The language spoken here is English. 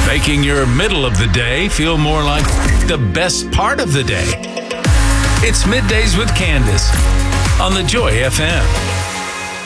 making your middle of the day feel more like the best part of the day. It's Middays with Candace on the Joy FM.